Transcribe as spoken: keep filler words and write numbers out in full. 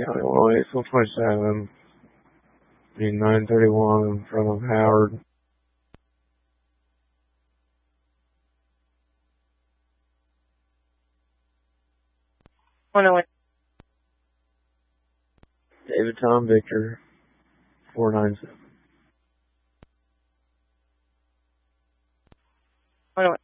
County one oh eight, four twenty-seven. Being nine thirty-one in front of Howard. one oh eight. David Tom Victor, four nine seven. one oh eight.